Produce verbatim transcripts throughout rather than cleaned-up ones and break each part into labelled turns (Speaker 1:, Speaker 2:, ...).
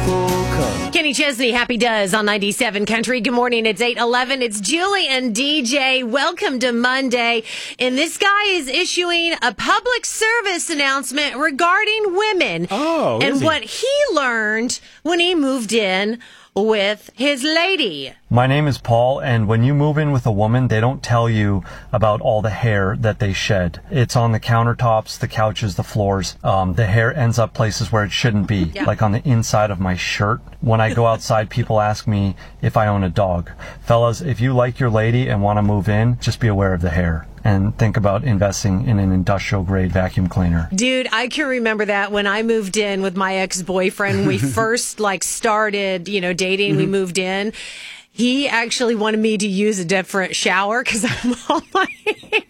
Speaker 1: cool.
Speaker 2: Kenny Chesney, Happy Does on ninety-seven Country. Good morning. It's eight eleven. It's Julie and D J. Welcome to Monday. And this guy is issuing a public service announcement regarding women
Speaker 1: Oh,
Speaker 2: and
Speaker 1: is he?
Speaker 2: what he learned when he moved in with his lady.
Speaker 3: My name is Paul, and when you move in with a woman, they don't tell you about all the hair that they shed. It's on the countertops, the couches, the floors. Um, the hair ends up places where it shouldn't be,
Speaker 2: Yeah.
Speaker 3: like on the inside of my shirt. When I go outside, people ask me if I own a dog. Fellas, if you like your lady and want to move in, just be aware of the hair. And think about investing in an industrial-grade vacuum cleaner.
Speaker 2: Dude, I can remember that when I moved in with my ex-boyfriend. We first like started, you know, dating. We moved in. He actually wanted me to use a different shower because I'm all my hair.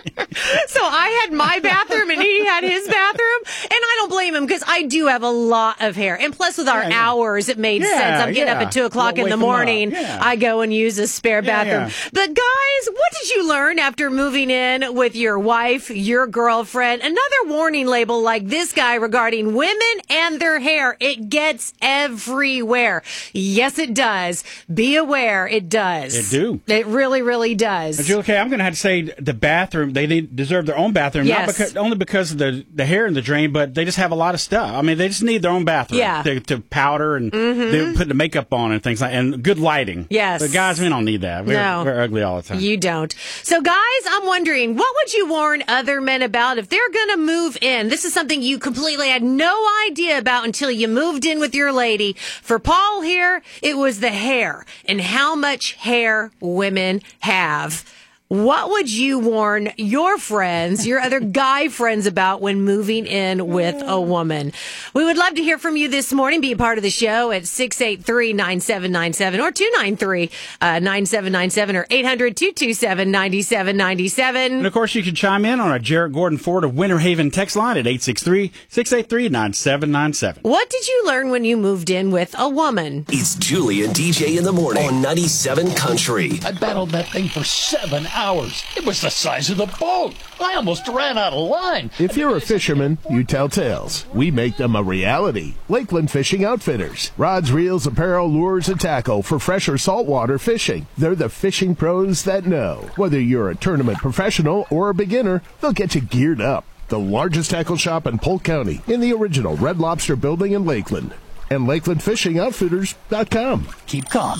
Speaker 2: So I had my bathroom and he had his bathroom. And I don't blame him because I do have a lot of hair. And plus with our
Speaker 1: Yeah, yeah.
Speaker 2: hours, it made
Speaker 1: Yeah,
Speaker 2: sense. I'm getting
Speaker 1: yeah.
Speaker 2: up at two o'clock
Speaker 1: Well,
Speaker 2: in the
Speaker 1: wake 'em up.
Speaker 2: morning.
Speaker 1: Yeah.
Speaker 2: I go and use a spare
Speaker 1: Yeah,
Speaker 2: bathroom.
Speaker 1: yeah.
Speaker 2: But guys, what did you learn after moving in with your wife, your girlfriend? Another warning label like this guy regarding women and their hair. It gets everywhere. Yes, it does. Be aware, it does.
Speaker 1: It do.
Speaker 2: It really, really does.
Speaker 1: Julie, okay, I'm going to have to say the bathroom, they need, deserve their own bathroom,
Speaker 2: Yes.
Speaker 1: not because, only because of the, the hair in the drain, but they just have a lot of stuff. I mean, they just need their own bathroom
Speaker 2: Yeah.
Speaker 1: to, to powder and they put the makeup on and things like and good lighting.
Speaker 2: Yes.
Speaker 1: But guys, we don't need that. We're,
Speaker 2: No.
Speaker 1: we're ugly all the time.
Speaker 2: You don't. So, guys, I'm wondering, what would you warn other men about if they're going to move in? This is something you completely had no idea about until you moved in with your lady. For Paul here, it was the hair and how much hair women have. What would you warn your friends, your other guy friends about when moving in with a woman? We would love to hear from you this morning. Be a part of the show at six eight three, nine seven nine seven or two nine three, nine seven nine seven or eight hundred, two two seven, nine seven nine seven.
Speaker 1: And of course, you can chime in on our Jarrett Gordon Ford of Winter Haven text line at eight six three, six eight three, nine seven nine seven.
Speaker 2: What did you learn when you moved in with a woman?
Speaker 4: It's Julie and D J in the morning on ninety-seven Country.
Speaker 5: I battled that thing for seven hours. It was the size of the boat. I almost ran out of line.
Speaker 6: If you're a fisherman, you tell tales. We make them a reality. Lakeland Fishing Outfitters. Rods, reels, apparel, lures, and tackle for fresh or saltwater fishing. They're the fishing pros that know. Whether you're a tournament professional or a beginner, they'll get you geared up. The largest tackle shop in Polk County in the original Red Lobster building in Lakeland. And Lakeland Fishing Outfitters dot com.
Speaker 5: Keep calm.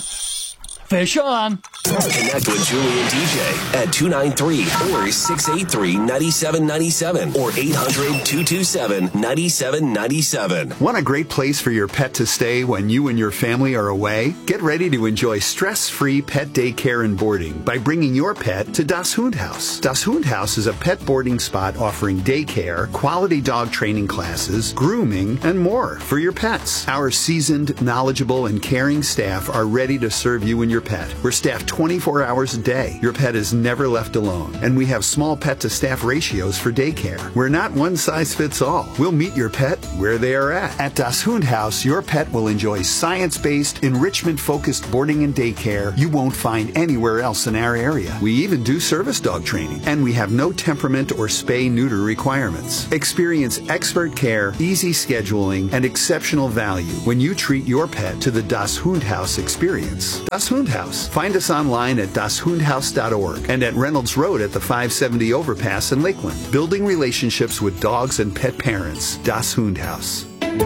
Speaker 5: Fish on.
Speaker 4: Connect with Julie and D J at two nine three or six eight three, nine seven nine seven or eight hundred, two two seven, nine seven nine seven.
Speaker 7: Want a great place for your pet to stay when you and your family are away? Get ready to enjoy stress-free pet daycare and boarding by bringing your pet to Das Hundhaus. Das Hundhaus is a pet boarding spot offering daycare, quality dog training classes, grooming, and more for your pets. Our seasoned, knowledgeable, and caring staff are ready to serve you and your pet. We're staffed twenty-four hours a day. Your pet is never left alone. And we have small pet to staff ratios for daycare. We're not one size fits all. We'll meet your pet where they are at. At Das Hundhaus, your pet will enjoy science-based, enrichment-focused boarding and daycare you won't find anywhere else in our area. We even do service dog training. And we have no temperament or spay-neuter requirements. Experience expert care, easy scheduling, and exceptional value when you treat your pet to the Das Hundhaus experience. Das Hundhaus. Find us online at das hundhaus dot org and at Reynolds Road at the five seventy overpass in Lakeland. Building relationships with dogs and pet parents. Das Hundhaus.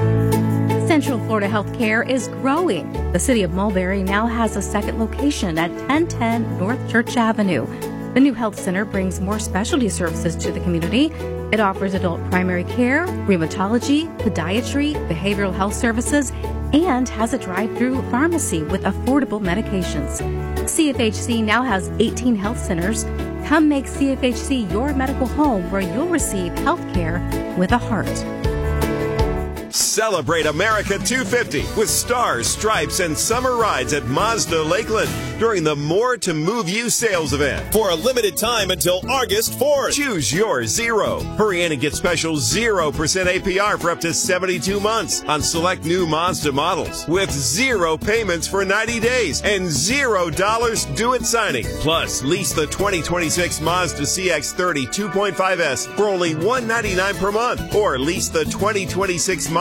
Speaker 8: Central Florida Healthcare is growing. The city of Mulberry now has a second location at ten ten North Church Avenue. The new health center brings more specialty services to the community. It offers adult primary care, rheumatology, podiatry, behavioral health services, and has a drive-through pharmacy with affordable medications. C F H C now has eighteen health centers. Come make C F H C your medical home where you'll receive health care with a heart.
Speaker 9: Celebrate America two fifty with stars, stripes, and summer rides at Mazda Lakeland during the More to Move You sales event. For a limited time until August fourth. Choose your Zero. Hurry in and get special zero percent A P R for up to seventy-two months on select new Mazda models with zero payments for ninety days and zero dollars due at signing. Plus, lease the twenty twenty-six Mazda C X thirty two point five S for only one hundred ninety-nine dollars per month or lease the twenty twenty-six Mazda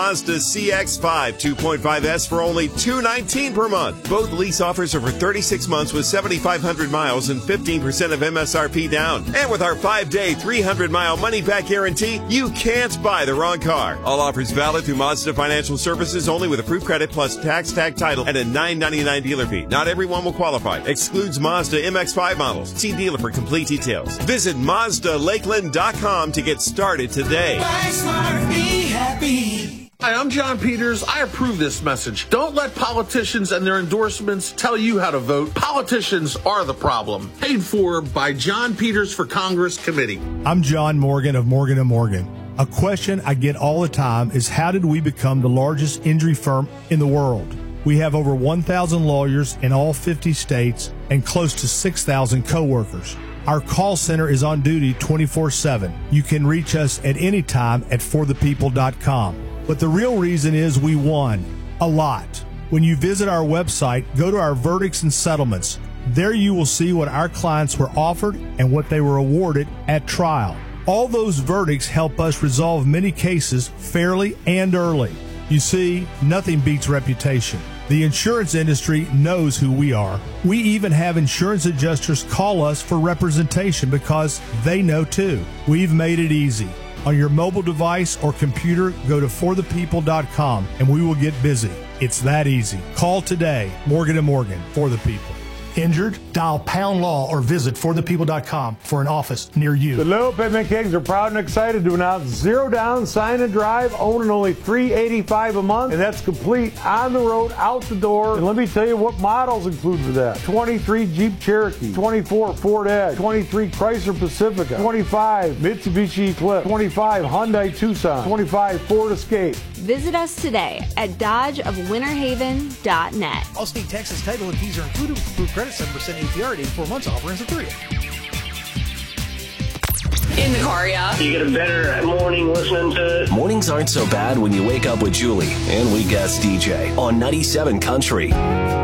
Speaker 9: Mazda C X five two point five S for only two hundred nineteen dollars per month. Both lease offers are for thirty-six months with seventy-five hundred miles and fifteen percent of M S R P down. And with our five-day, three hundred mile money-back guarantee, you can't buy the wrong car. All offers valid through Mazda Financial Services only with approved credit plus tax, tag, title, and a nine ninety-nine dealer fee. Not everyone will qualify. Excludes Mazda M X five models. See dealer for complete details. Visit Mazda Lakeland dot com to get started today.
Speaker 10: Buy smart, be happy. Hi, I'm John Peters. I approve this message. Don't let politicians and their endorsements tell you how to vote. Politicians are the problem. Paid for by John Peters for Congress Committee.
Speaker 11: I'm John Morgan of Morgan and Morgan. A question I get all the time is, how did we become the largest injury firm in the world? We have over one thousand lawyers in all fifty states and close to six thousand coworkers. Our call center is on duty twenty-four seven. You can reach us at any time at for the people dot com. But the real reason is we won a lot. When you visit our website, go to our verdicts and settlements. There you will see what our clients were offered and what they were awarded at trial. All those verdicts help us resolve many cases fairly and early. You see, nothing beats reputation. The insurance industry knows who we are. We even have insurance adjusters call us for representation because they know too. We've made it easy. On your mobile device or computer, go to for the people dot com and we will get busy. It's that easy. Call today. Morgan and Morgan, for the people. Injured? Dial pound law or visit for the people dot com for an office near you.
Speaker 12: The Little Pigment Kings are proud and excited to announce zero down, sign and drive, owning only three hundred eighty-five dollars a month, and that's complete on the road, out the door. And let me tell you what models include for that. twenty-three Jeep Cherokee, twenty-four Ford Edge, twenty-three Chrysler Pacifica, twenty-five Mitsubishi Eclipse, twenty-five Hyundai Tucson, twenty-five Ford Escape.
Speaker 13: Visit us today at dodge of winter haven dot net.
Speaker 14: All state taxes, title, and fees are included with approved credit, seven percent A P R at eighty-four months. Offer ends in three.
Speaker 15: In the car, yeah. You get a better morning listening to it.
Speaker 4: Mornings aren't so bad when you wake up with Julie and we guest D J on ninety-seven Country.